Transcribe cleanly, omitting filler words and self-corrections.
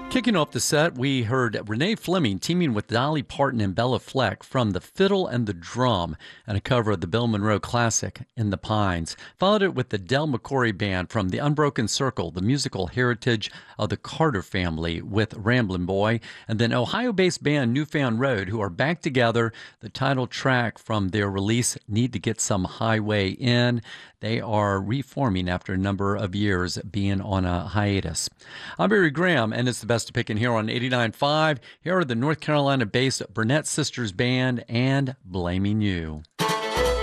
Kicking off the set, we heard Renee Fleming teaming with Dolly Parton and Bella Fleck from The Fiddle and the Drum and a cover of the Bill Monroe classic, In the Pines. Followed it with the Del McCoury Band from The Unbroken Circle, the musical heritage of the Carter family with Ramblin' Boy, and then Ohio-based band Newfound Road, who are back together. The title track from their release, Need to Get Some Highway In. They are reforming after a number of years being on a hiatus. I'm Barry Graham, and it's the best to pick in here on 89.5. Here are the North Carolina-based Burnett Sisters Band and Blaming You.